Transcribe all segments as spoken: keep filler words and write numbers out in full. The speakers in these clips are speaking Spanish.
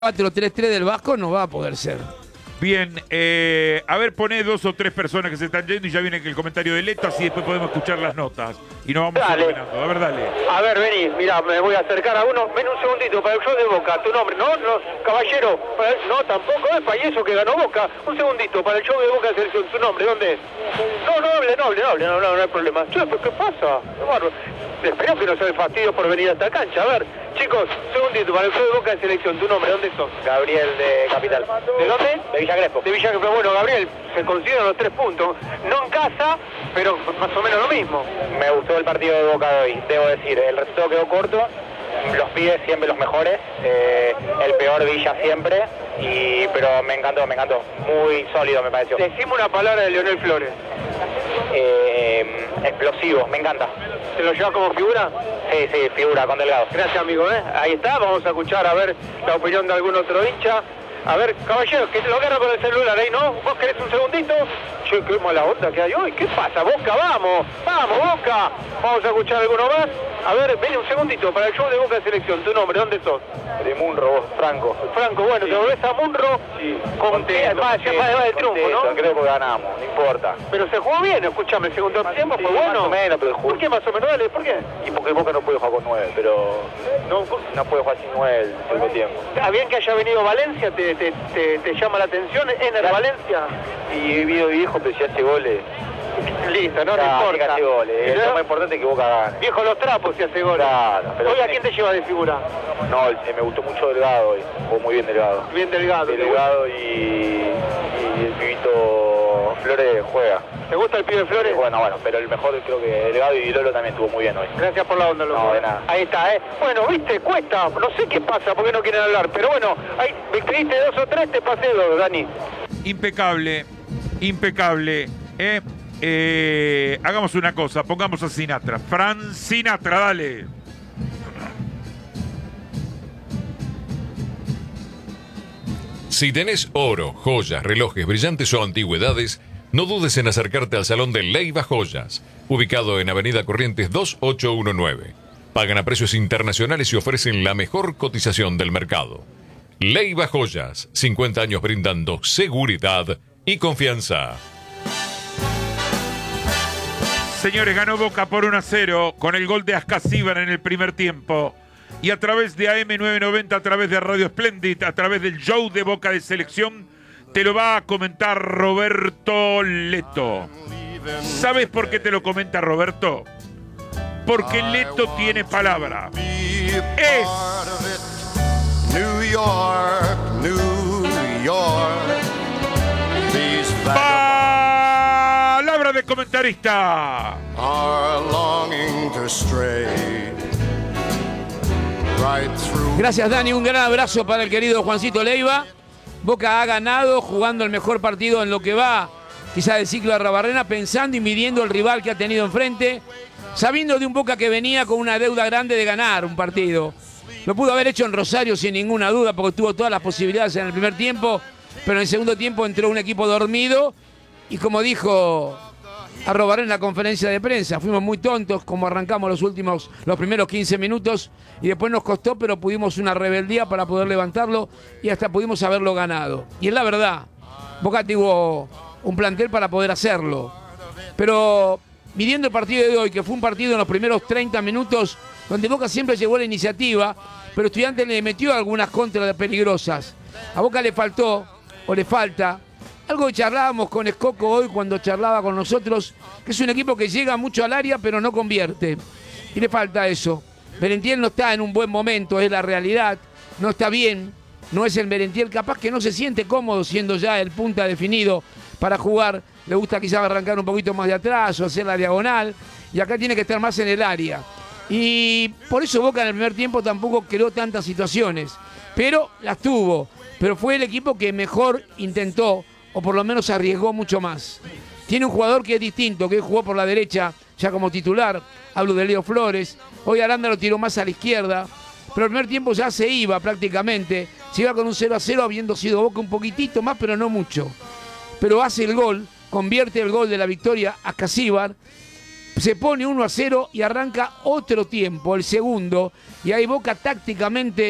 cuatro tres tres del Vasco no va a poder ser. Bien, eh, a ver, poné dos o tres personas que se están yendo y ya viene el comentario de Leto, así después podemos escuchar las notas. Y nos vamos Dale. ordenando. A ver, dale. A ver, vení, mira, me voy a acercar a uno. Ven un segundito para el show de Boca. Tu nombre, no, no, caballero. Para el- no, tampoco es para eso que ganó Boca. Un segundito para el show de Boca de selección. Tu nombre, ¿dónde es? No, no hable, no hable, no hable, no, no, no hay problema. Che, ¿pero qué pasa? Qué bárbaro. Espero que no sea de fastidio por venir a esta cancha. A ver, chicos, un segundito para el show de Boca de selección. Tu nombre, ¿dónde sos? Gabriel de Capital. ¿De dónde? De Villa Crespo. De Villa Crespo. Bueno, Gabriel, se consideran los tres puntos. No en casa, pero más o menos lo mismo. Me gustó el partido de Boca de hoy, debo decir. El resultado quedó corto. Los pibes siempre los mejores. Eh, el peor Villa siempre. Y, pero me encantó, me encantó. Muy sólido me pareció. Decime una palabra de Leonel Flores. Eh, explosivo, me encanta. ¿Se lo lleva como figura? Sí, sí, figura con Delgado. Gracias, amigo. ¿eh? Ahí está, vamos a escuchar a ver la opinión de algún otro hincha. A ver, caballero, que lo agarra con el celular ahí, ¿no? ¿Vos querés un segundito? Che, qué mala onda que hay hoy. ¿Qué pasa? Boca, vamos. Vamos, Boca. Vamos a escuchar alguno más. A ver, ven un segundito para el show de Boca de selección. ¿Tu nombre? ¿Dónde sos? De Munro, Franco. Franco, bueno, Sí. te volvés a Munro. Sí, Con más, más allá del triunfo, contento, ¿no? creo que ganamos, no importa. Pero se jugó bien, escúchame, el segundo tiempo fue Sí, bueno. más o menos, pero ¿Por qué más o menos? Dale, ¿por qué? Y porque Boca no puede jugar con nueve, pero no, no puede jugar sin nueve el segundo tiempo. Está bien que haya venido Valencia, te, te, te, te llama la atención. ¿Ener Claro. Valencia? Y he vivido viejo, pero si hace goles. Listo, no, no Claro, importa. que hace goles. Y Es luego- lo más importante que Boca gane. Viejo los trapos si hace goles. Claro, pero Hoy, ¿a tiene- quién te lleva de figura? No, eh, me gustó mucho Delgado hoy. Jugó muy bien Delgado. Bien Delgado. ¿Te gusta, Delgado y, y el pibito Flores juega. ¿te gusta el pibe Flores? Bueno, bueno, pero el mejor creo que Delgado y Lolo también estuvo muy bien hoy. Gracias por la onda, loco. No, de nada. Ahí está, ¿eh? Bueno, viste, cuesta. No sé qué pasa, porque no quieren hablar. Pero bueno, ahí me escribiste dos o tres, te pasé dos, Dani. Impecable, impecable. ¿eh? Eh, hagamos una cosa, pongamos a Sinatra. Fran Sinatra, dale. Si tenés oro, joyas, relojes, brillantes o antigüedades, no dudes en acercarte al Salón de Leiva Joyas, ubicado en Avenida Corrientes dos ocho uno nueve. Pagan a precios internacionales y ofrecen la mejor cotización del mercado. Leiva Joyas, cincuenta años brindando seguridad y confianza. Señores, ganó Boca por uno a cero con el gol de Ascasíbar en el primer tiempo. Y a través de A M novecientos noventa, a través de Radio Splendid, a través del show de Boca de Selección, te lo va a comentar Roberto Leto. ¿Sabes por qué te lo comenta Roberto? Porque Leto tiene palabra. Es New York, New York. These palabra de comentarista. are longing to stray right through. Gracias, Dani. Un gran abrazo para el querido Juancito Leiva. Boca ha ganado jugando el mejor partido en lo que va, quizá del ciclo de Arrabarrena, pensando y midiendo el rival que ha tenido enfrente, sabiendo de un Boca que venía con una deuda grande de ganar un partido. Lo pudo haber hecho en Rosario sin ninguna duda, porque tuvo todas las posibilidades en el primer tiempo, pero en el segundo tiempo entró un equipo dormido y, como dijo Arrabarrena en la conferencia de prensa, fuimos muy tontos como arrancamos los últimos, los primeros quince minutos y después nos costó, pero pudimos una rebeldía para poder levantarlo y hasta pudimos haberlo ganado. Y es la verdad, Boca tuvo un plantel para poder hacerlo. Pero midiendo el partido de hoy, que fue un partido en los primeros treinta minutos donde Boca siempre llevó la iniciativa, pero Estudiantes le metió algunas contras peligrosas. A Boca le faltó, o le falta, algo que charlábamos con Escoco hoy cuando charlaba con nosotros, que es un equipo que llega mucho al área pero no convierte. Y le falta eso. Merentiel no está en un buen momento, es la realidad. No está bien, no es el Merentiel, capaz que no se siente cómodo siendo ya el punta definido para jugar. Le gusta quizás arrancar un poquito más de atrás o hacer la diagonal. Y acá tiene que estar más en el área. Y por eso Boca en el primer tiempo tampoco creó tantas situaciones. Pero las tuvo. Pero fue el equipo que mejor intentó, o por lo menos arriesgó mucho más. Tiene un jugador que es distinto, que jugó por la derecha ya como titular. Hablo de Leo Flores. Hoy Aranda lo tiró más a la izquierda. Pero el primer tiempo ya se iba prácticamente. Se iba con un cero a cero, habiendo sido Boca un poquitito más, pero no mucho. Pero hace el gol, convierte el gol de la victoria a Ascasíbar. Se pone uno a cero y arranca otro tiempo, el segundo. Y ahí Boca tácticamente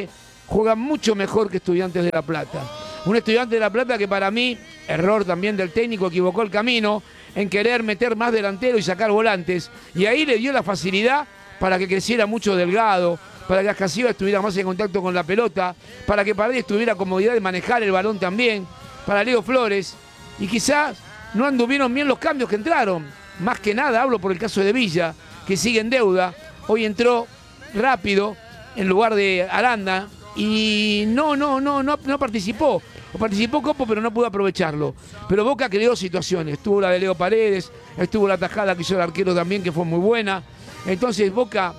juega mucho mejor que Estudiantes de La Plata. Un Estudiante de La Plata que para mí, error también del técnico, equivocó el camino en querer meter más delantero y sacar volantes. Y ahí le dio la facilidad para que creciera mucho Delgado, para que Ascasiba estuviera más en contacto con la pelota, para que Paredes tuviera comodidad de manejar el balón también, para Leo Flores. Y quizás no anduvieron bien los cambios que entraron. Más que nada hablo por el caso de Villa, que sigue en deuda. Hoy entró rápido en lugar de Aranda y no, no, no, no, no participó. O participó Copo, pero no pudo aprovecharlo. Pero Boca creó situaciones. Estuvo la de Leo Paredes, estuvo la tajada que hizo el arquero también, que fue muy buena. Entonces Boca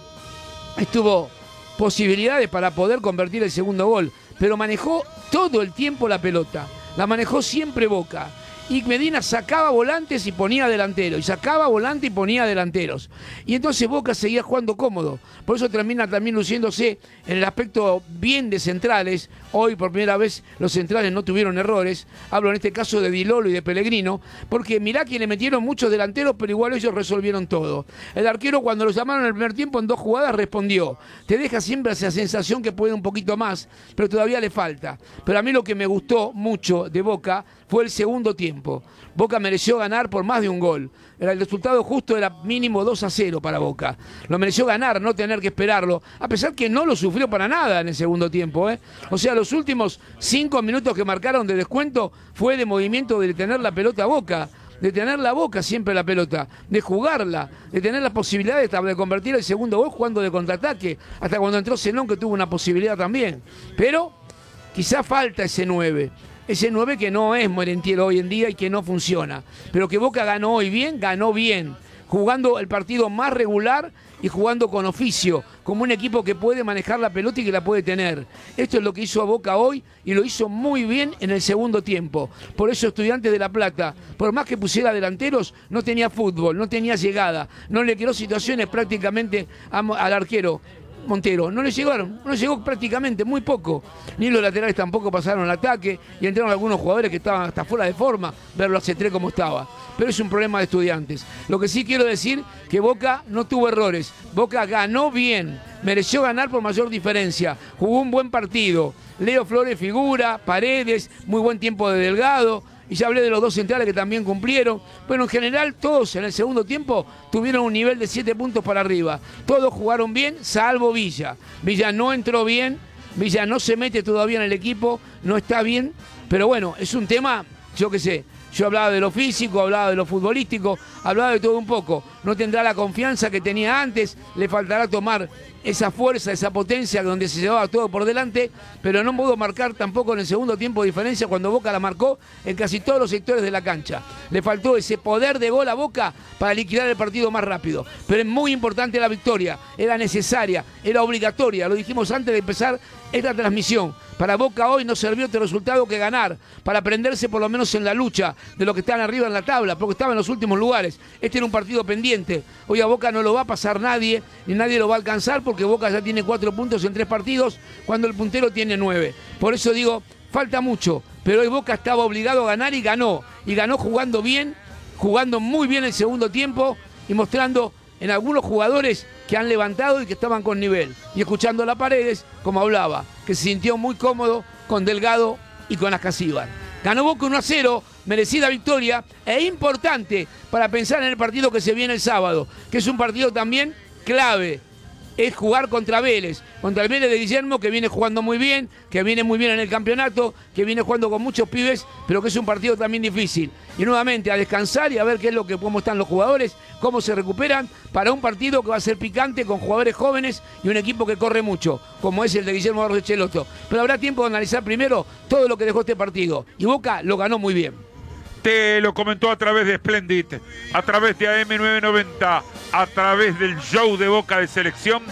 estuvo posibilidades para poder convertir el segundo gol, pero manejó todo el tiempo la pelota. La manejó siempre Boca. Y Medina sacaba volantes y ponía delanteros, y sacaba volante y ponía delanteros. Y entonces Boca seguía jugando cómodo. Por eso termina también luciéndose en el aspecto bien de centrales. Hoy por primera vez los centrales no tuvieron errores. Hablo en este caso de Di Lolo y de Pellegrino, porque mirá que le metieron muchos delanteros, pero igual ellos resolvieron todo. El arquero cuando lo llamaron en el primer tiempo en dos jugadas respondió. Te deja siempre esa sensación que puede un poquito más, pero todavía le falta. Pero a mí lo que me gustó mucho de Boca fue el segundo tiempo. Boca mereció ganar por más de un gol. El resultado justo era mínimo dos a cero para Boca. Lo mereció ganar, no tener que esperarlo, a pesar que no lo sufrió para nada en el segundo tiempo, ¿eh? O sea, los últimos cinco minutos que marcaron de descuento fue de movimiento de tener la pelota a Boca, de tener la Boca siempre la pelota, de jugarla, de tener la posibilidad de, de convertir el segundo gol jugando de contraataque, hasta cuando entró Zenón, que tuvo una posibilidad también. Pero quizá falta ese nueve. Ese nueve que no es Merentiel hoy en día y que no funciona. Pero que Boca ganó hoy bien, ganó bien. Jugando el partido más regular y jugando con oficio. Como un equipo que puede manejar la pelota y que la puede tener. Esto es lo que hizo Boca hoy y lo hizo muy bien en el segundo tiempo. Por eso Estudiantes de La Plata, por más que pusiera delanteros, no tenía fútbol, no tenía llegada. No le creó situaciones prácticamente al arquero Montero, no le llegaron, no llegó prácticamente, muy poco. Ni los laterales tampoco pasaron al ataque y entraron algunos jugadores que estaban hasta fuera de forma, verlo a C tres como estaba. Pero es un problema de Estudiantes. Lo que sí quiero decir que Boca no tuvo errores. Boca ganó bien, mereció ganar por mayor diferencia, jugó un buen partido. Leo Flores figura, Paredes, muy buen tiempo de Delgado. Y ya hablé de los dos centrales que también cumplieron. Bueno, en general todos en el segundo tiempo tuvieron un nivel de siete puntos para arriba. Todos jugaron bien, salvo Villa. Villa no entró bien, Villa no se mete todavía en el equipo, no está bien. Pero bueno, es un tema, yo qué sé. Yo hablaba de lo físico, hablaba de lo futbolístico, hablaba de todo un poco. No tendrá la confianza que tenía antes, le faltará tomar esa fuerza, esa potencia donde se llevaba todo por delante, pero no pudo marcar tampoco en el segundo tiempo diferencia cuando Boca la marcó en casi todos los sectores de la cancha. Le faltó ese poder de gol a Boca para liquidar el partido más rápido. Pero es muy importante la victoria, era necesaria, era obligatoria, lo dijimos antes de empezar esta transmisión. Para Boca hoy no sirvió otro resultado que ganar, para prenderse por lo menos en la lucha de los que están arriba en la tabla, porque estaban en los últimos lugares. Este era un partido pendiente. Hoy a Boca no lo va a pasar nadie, ni nadie lo va a alcanzar, porque Boca ya tiene cuatro puntos en tres partidos, cuando el puntero tiene nueve. Por eso digo, falta mucho, pero hoy Boca estaba obligado a ganar y ganó. Y ganó jugando bien, jugando muy bien el segundo tiempo y mostrando en algunos jugadores que han levantado y que estaban con nivel. Y escuchando a las Paredes, como hablaba, que se sintió muy cómodo con Delgado y con Ascasíbar. Ganó Boca uno a cero, merecida victoria e importante para pensar en el partido que se viene el sábado, que es un partido también clave. Es jugar contra Vélez, contra el Vélez de Guillermo, que viene jugando muy bien, que viene muy bien en el campeonato, que viene jugando con muchos pibes, pero que es un partido también difícil. Y nuevamente a descansar y a ver qué es lo que, cómo están los jugadores, cómo se recuperan para un partido que va a ser picante con jugadores jóvenes y un equipo que corre mucho, como es el de Guillermo Barros Echeloto. Pero habrá tiempo de analizar primero todo lo que dejó este partido. Y Boca lo ganó muy bien. Te lo comentó a través de Splendid, a través de A M nueve noventa, a través del show de Boca de Selección,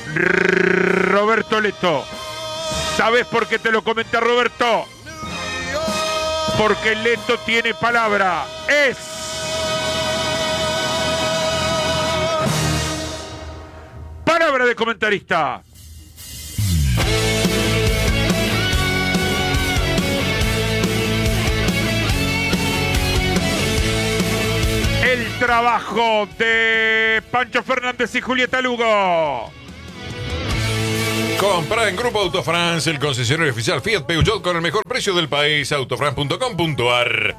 Roberto Leto. ¿Sabes por qué te lo comenta Roberto? Porque Leto tiene palabra. Es palabra de comentarista. El trabajo de Pancho Fernández y Julieta Lugo. Compra en Grupo Autofrance, el concesionario oficial Fiat Peugeot con el mejor precio del país. autofrance punto com punto ar.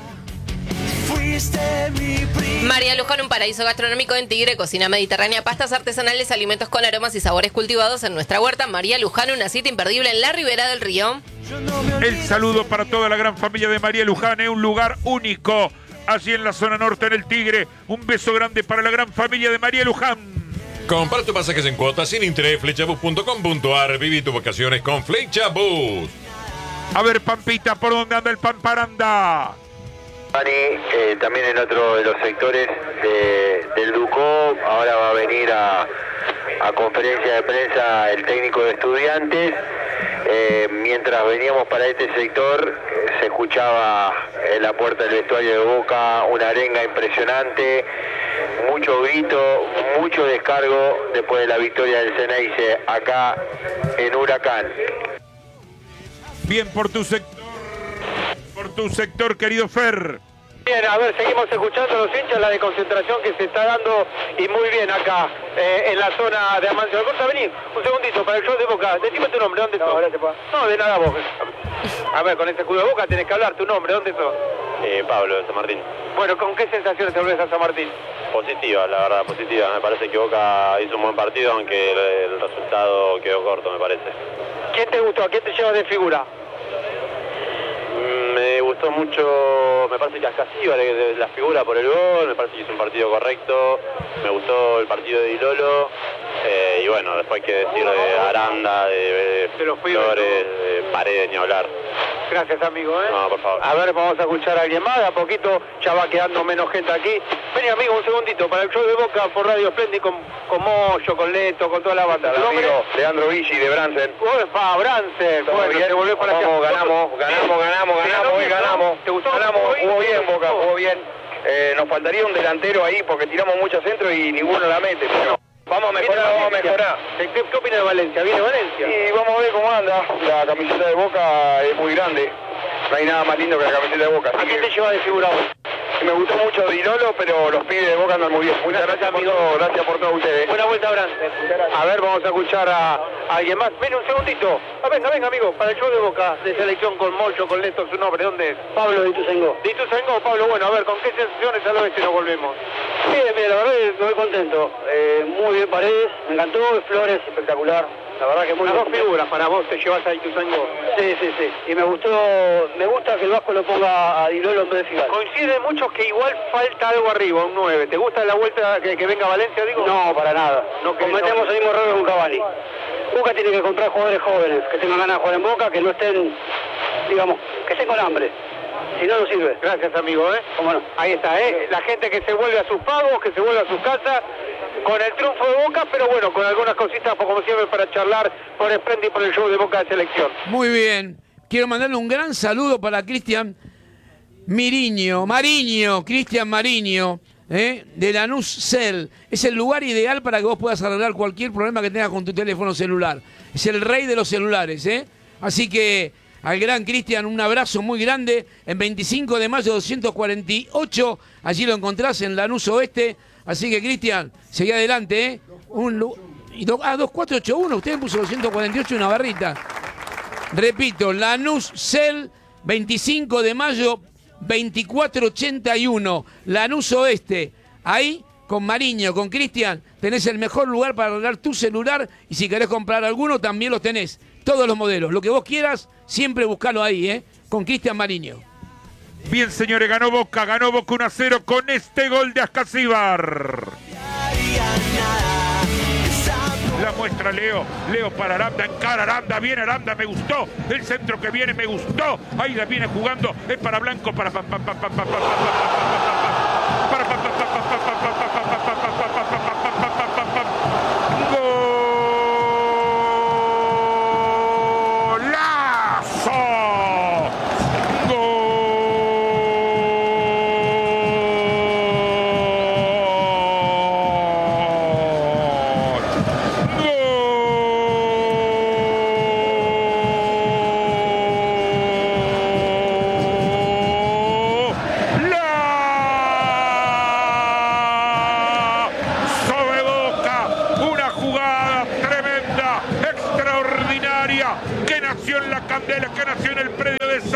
María Luján, un paraíso gastronómico en Tigre, cocina mediterránea, pastas artesanales, alimentos con aromas y sabores cultivados en nuestra huerta. María Luján, una cita imperdible en la ribera del río. El saludo para toda la gran familia de María Luján, es un lugar único allí en la zona norte en el Tigre. Un beso grande para la gran familia de María Luján. Compra tus pasajes en cuotas sin interés, flechabus punto com punto ar. Viví tus vacaciones con Flechabus. A ver, Pampita, ¿por dónde anda el Pamparanda? Dani, eh, también en otro de los sectores de, del Ducó, ahora va a venir a, a conferencia de prensa el técnico de Estudiantes. Eh, mientras veníamos para este sector, eh, se escuchaba en la puerta del vestuario de Boca una arenga impresionante, mucho grito, mucho descargo después de la victoria del Ceneice acá en Huracán. Bien por tu sector, por tu sector, querido Fer. Bien, a ver, seguimos escuchando a los hinchas, la desconcentración que se está dando y muy bien acá, eh, en la zona de Amancio. Corta, vení, un segundito, para el show de Boca. Decime tu nombre, ¿dónde sos? No, de nada vos. A ver, con ese escudo de Boca tenés que hablar, tu nombre, ¿dónde sos? Eh, Pablo, de San Martín. Bueno, ¿con qué sensaciones te volvés a San Martín? Positiva, la verdad, positiva. Me parece que Boca hizo un buen partido, aunque el, el resultado quedó corto, me parece. ¿Quién te gustó? ¿A quién te llevas de figura? Me gustó mucho, me parece que Ascasíbar, la figura por el gol, me parece que hizo un partido correcto, me gustó el partido de Ilolo, eh, y bueno, después hay que decir de Aranda, de, de los Flores, de Paredes, ni hablar. Gracias, amigo, ¿eh? No, por favor. A ver, vamos a escuchar a alguien más, de a poquito ya va quedando menos gente aquí. Vení, amigo, un segundito, para el show de Boca por Radio Splendid con, con Moyo, con Leto, con toda la banda. Hola, amigo, Leandro Viggi de Bransen. Uepa, Bransen, bueno, bien? te volvés para allá. Vamos, ganamos, ganamos, ganamos, ganamos, hoy ganamos. ¿Te gustó? Ganamos, jugó bien Boca, jugó bien. Eh, nos faltaría un delantero ahí porque tiramos mucho centro y ninguno la mete, pero vamos a mejorar, vamos a mejorar. ¿Qué, qué opina de Valencia? ¿Viene Valencia? Y vamos a ver cómo anda. La camiseta de Boca es muy grande. No hay nada más lindo que la camiseta de Boca. ¿A quién te lleva de figura hoy? Me gustó mucho Dilolo, pero los pibes de Boca andan muy bien. Muchas gracias, amigo. Gracias por todo ustedes. Buena vuelta, Bransen. A ver, vamos a escuchar a, a alguien más. Ven un segundito. Ah, venga, venga, amigo. Para el show de Boca, de selección con Mocho, con Leto, su nombre. ¿Dónde es? Pablo de Ituzaingó. ¿De Ituzaingó, Pablo? Bueno, a ver, ¿con qué sensaciones al oeste nos volvemos? Bien, bien, la verdad que estoy contento. Eh, muy bien Paredes, me encantó. Flores, espectacular. La verdad que muy Las bien. dos figuras para vos te llevas a Ituzaingó. Sí, sí, sí. Y me gustó, me gusta que el Vasco lo ponga a Dilolo en vez de Figal. Coinciden muchos que igual falta algo arriba, un nueve. ¿Te gusta la vuelta que, que venga Valencia, digo? No, para nada. No, que Cometemos no. el mismo error con Cavani. Boca tiene que comprar jugadores jóvenes, que tengan ganas de jugar en Boca, que no estén, digamos, que estén con hambre. Si no, no sirve. Gracias, amigo, ¿eh? ¿Cómo no? Ahí está, ¿eh? La gente que se vuelve a sus pagos, que se vuelve a sus casas, con el triunfo de Boca, pero bueno, con algunas cositas, como siempre, para charlar por Splendid y por el show de Boca de Selección. Muy bien. Quiero mandarle un gran saludo para Cristian Miriño, Mariño, Cristian Mariño, ¿eh? de Lanús Cell. Es el lugar ideal para que vos puedas arreglar cualquier problema que tengas con tu teléfono celular. Es el rey de los celulares, ¿eh? Así que al gran Cristian, un abrazo muy grande. En veinticinco de mayo doscientos cuarenta y ocho, allí lo encontrás en Lanús Oeste. Así que, Cristian, seguí adelante, ¿eh? Un, y do, ah, dos cuatro ocho uno, usted puso doscientos cuarenta y ocho una barrita. Repito, Lanús Cell, veinticinco de mayo, veinticuatro ochenta y uno, Lanús Oeste. Ahí, con Mariño, con Cristian, tenés el mejor lugar para arreglar tu celular y si querés comprar alguno, también los tenés. Todos los modelos, lo que vos quieras, siempre buscalo ahí, ¿eh? Con Cristian Mariño. Bien, señores, ganó Boca, ganó Boca uno a cero con este gol de Ascasíbar. La muestra Leo, Leo para Aranda, encara Aranda, viene Aranda, me gustó, el centro que viene me gustó, ahí la viene jugando, es para Blanco, para para para para para para para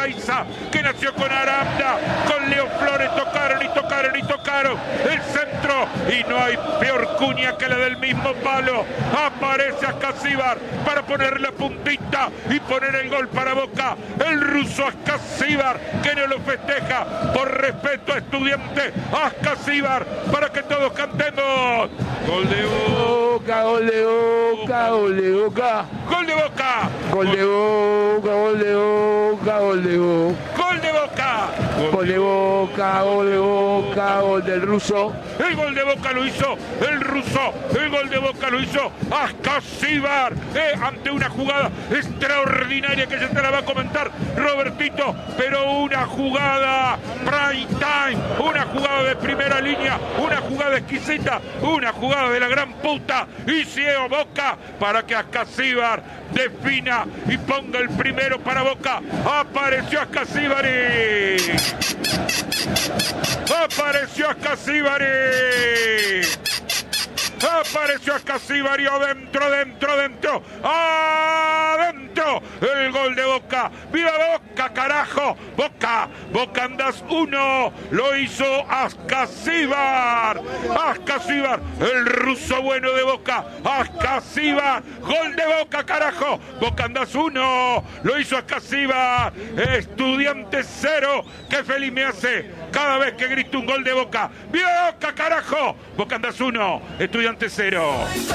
Ezeiza, que nació con Aranda, con Leo Flores, tocaron y tocaron y tocaron el centro, y no hay peor cuña que la del mismo palo. Aparece Ascasíbar para poner la puntita y poner el gol para Boca. El ruso Ascasíbar, que no lo festeja por respeto a Estudiante. Ascasíbar, para que todos cantemos. Gol de Boca, gol de Boca, gol de Boca. Gol de Boca. Gol de Boca, gol de Boca, gol de Boca. Gol de Boca. Gol de Boca, gol de Boca, gol del ruso. El gol de Boca lo hizo el ruso. El gol de Boca lo hizo Ascasíbar. Eh, ante una jugada extraordinaria que se te la va a comentar Robertito. Pero una jugada prime time. Una jugada de primera línea. Una jugada exquisita. Una jugada de la gran puta. Y ciego Boca para que Ascasíbar defina y ponga el primero para Boca. Apareció Ascasíbari. Apareció Ascasíbari. Apareció Ascasíbari dentro, dentro, dentro. ¡Adentro! El gol de Boca. ¡Viva Boca, carajo! Boca, Boca andás uno. Lo hizo Ascasíbar. Ascasíbar, el ruso bueno de Boca. Ascasíbar, gol de Boca, carajo. Boca andás uno. Lo hizo Ascasíbar. Estudiante cero. Qué feliz me hace cada vez que grito un gol de Boca. ¡Viva Boca, carajo! Boca andás uno. Estudiante cero.